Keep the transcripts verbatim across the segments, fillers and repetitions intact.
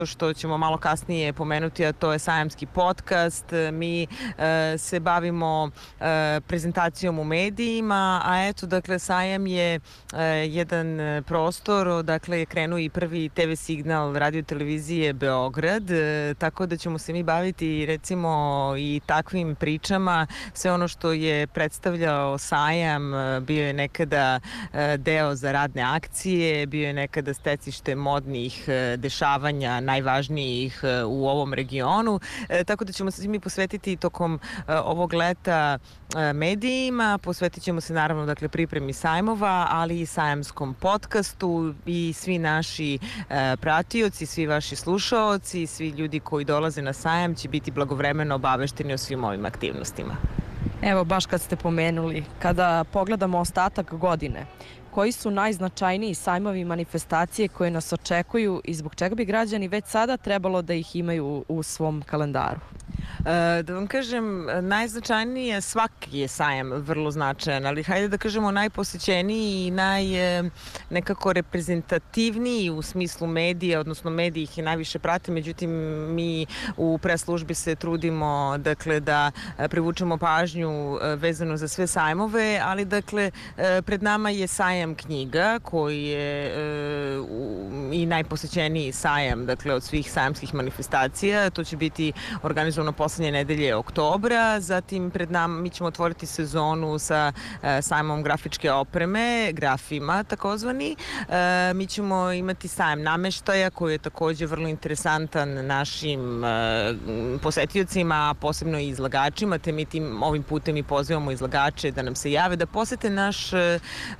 što ćemo malo kasnije pomenuti, a to je sajamski podcast. Mi e, se bavimo e, prezentacijom u medijima, a eto, dakle, sajam je e, jedan prostor, dakle, je krenuo i prvi te ve signal radio televizije Beograd, e, tako da ćemo se mi baviti, recimo, i takvim pričama. Sve ono što je predstavljao sajam, bio je nekada e, deo za radne akcije, bio je nekada stecište modnih e, dešavanja najvažnijih u ovom regionu, e, tako da ćemo se mi posvetiti tokom e, ovog leta e, medijima, posvetit ćemo se naravno dakle pripremi sajmova, ali i sajamskom podcastu i svi naši e, pratioci, svi vaši slušaoci, svi ljudi koji dolaze na sajam će biti blagovremeno obavešteni o svim ovim aktivnostima. Evo, baš kad ste pomenuli, kada pogledamo ostatak godine, koji su najznačajniji sajmovi i manifestacije koje nas očekuju i zbog čega bi građani već sada trebalo da ih imaju u svom kalendaru? E, da vam kažem, najznačajnije, svaki je sajam vrlo značajan, ali hajde da kažemo najposećeniji i naj e, nekako reprezentativniji u smislu medija, odnosno mediji ih i najviše prate, međutim mi u pres službi se trudimo dakle da privučemo pažnju vezano za sve sajmove, ali dakle pred nama je sajam knjiga koji je e, u, i najposećeniji sajam dakle od svih sajamskih manifestacija. To će biti organizovano poslednje nedelje oktobra, zatim pred nama mi ćemo otvoriti sezonu sa e, sajmom grafičke opreme, grafima takozvani. E, mi ćemo imati sajam nameštaja koji je takođe vrlo interesantan našim e, posetiocima, a posebno i izlagačima, te mi tim ovim putem i pozivamo izlagače da nam se jave, da posete naš e,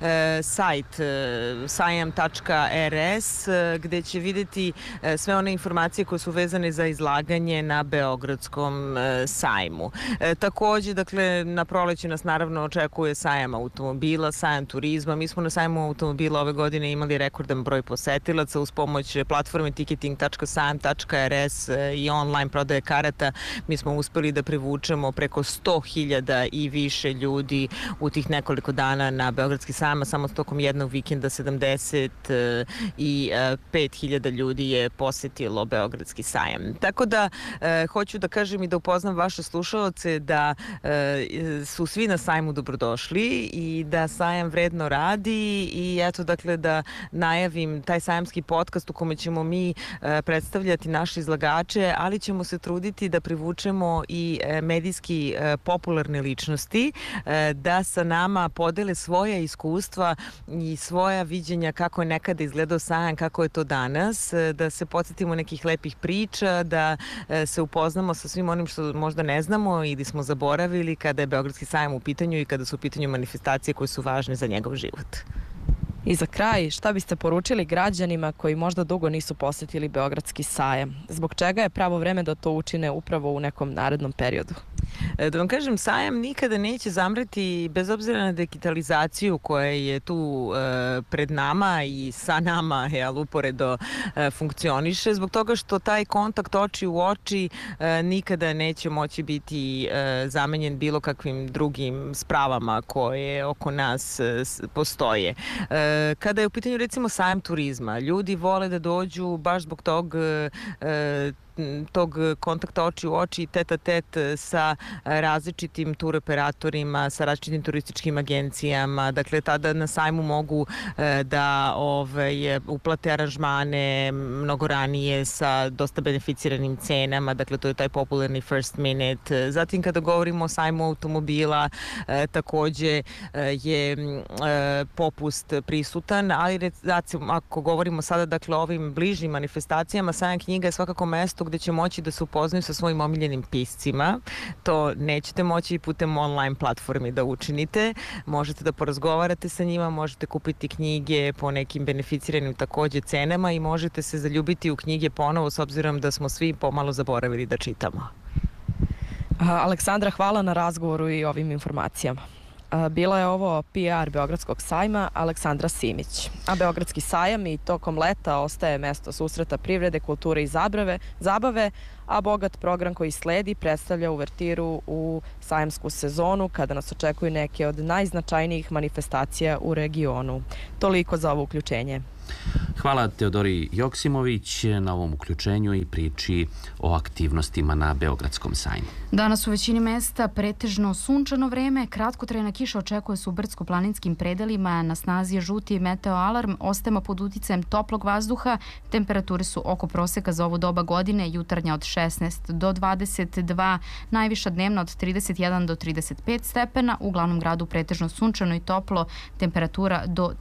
sajt e, sajam tačka er es e, gde će videti e, sve one informacije koje su vezane za izlaganje na Beogradskom e, sajmu. E, takođe, dakle, na proleće nas naravno očekuje sajam automobila, sajam turizma. Mi smo na sajmu automobila ove godine imali rekordan broj posetilaca uz pomoć platforme ticketing tačka sajam tačka er es e, i online prodaje karata. Mi smo uspeli da privučemo preko sto hiljada i više ljudi u tih nekoliko dana na Beogradski sajam, samo tokom jednog vikenda sedamdeset pet hiljada ljudi je posetilo Beogradski sajam. Tako da e, hoću da kažem i da upoznam vaše slušaoce da e, su svi na sajmu dobrodošli i da sajam vredno radi i eto dakle da najavim taj sajamski podcast u kome ćemo mi e, predstavljati naše izlagače, ali ćemo se truditi da privučemo i e, medijski e, popularne ličnosti e, da sa nama podele svoja iskustva i svoja viđenja kako je nekada izgledao sajam, kako je to danas, da se podsjetimo nekih lepih priča, da se upoznamo sa svim onim što možda ne znamo ili smo zaboravili kada je Beogradski sajam u pitanju i kada su u pitanju manifestacije koje su važne za njegov život. I za kraj, šta biste poručili građanima koji možda dugo nisu posetili Beogradski sajam? Zbog čega je pravo vreme da to učine upravo u nekom narednom periodu? Da vam kažem, sajam nikada neće zamreti bez obzira na digitalizaciju koja je tu e, pred nama i sa nama, jel, uporedo e, funkcioniše, zbog toga što taj kontakt oči u oči e, nikada neće moći biti e, zamenjen bilo kakvim drugim spravama koje oko nas e, postoje. E, kada je u pitanju recimo sajam turizma, ljudi vole da dođu baš zbog tog e, tog kontakta oči u oči, tet a tet sa različitim tur operatorima, sa različitim turističkim agencijama. Dakle, tada na sajmu mogu da ovaj, uplate aranžmane mnogo ranije sa dosta beneficiranim cenama. Dakle, to je taj popularni first minute. Zatim, kada govorimo o sajmu automobila, takođe je popust prisutan, ali recimo, ako govorimo sada dakle, o ovim bližnjim manifestacijama, sajam knjiga je svakako mesto gde će moći da se upoznaju sa svojim omiljenim piscima. To nećete moći putem online platformi da učinite. Možete da porazgovarate sa njima, možete kupiti knjige po nekim beneficiranim takođe cenama i možete se zaljubiti u knjige ponovo s obzirom da smo svi pomalo zaboravili da čitamo. Aleksandra, hvala na razgovoru i ovim informacijama. Bila je ovo P R Beogradskog sajma Aleksandra Simić. A Beogradski sajam i tokom leta ostaje mesto susreta privrede, kulture i zabrave, zabave, a bogat program koji sledi predstavlja uvertiru u sajamsku sezonu kada nas očekuju neke od najznačajnijih manifestacija u regionu. Toliko za ovo uključenje. Hvala Teodori Joksimović na ovom uključenju i priči o aktivnostima na Beogradskom sajmu. Danas u većini mesta pretežno sunčano vreme, kratkotrajna kiša očekuje se u brdsko-planinskim predelima, na snazi je žuti meteo alarm, ostajemo pod uticajem toplog vazduha, temperature su oko proseka za ovo doba godine, jutarnja od šesnaest do dvadeset dva, najviša dnevna od trideset jedan do trideset pet stepena, u glavnom gradu pretežno sunčano i toplo, temperatura do